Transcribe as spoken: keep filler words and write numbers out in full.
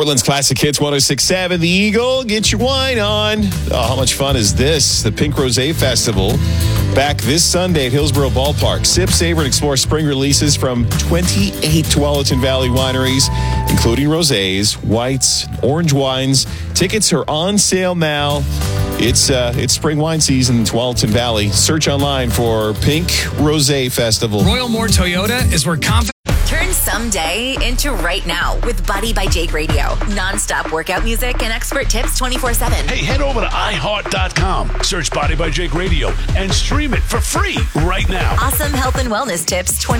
Portland's Classic Hits one oh six point seven. The Eagle, get your wine on. Oh, how much fun is this? The Pink Rosé Festival back this Sunday at Hillsborough Ballpark. Sip, savor, and explore spring releases from twenty-eight Tualatin Valley wineries, including rosés, whites, orange wines. Tickets are on sale now. It's uh, it's spring wine season in Tualatin Valley. Search online for Pink Rosé Festival. Royal Moore Toyota is where confidence. Turn someday into right now with Buddy by Jake Radio. Non-stop workout music and expert tips twenty-four seven. Hey, head over to i heart dot com, search Body by Jake Radio, and stream it for free right now. Awesome health and wellness tips twenty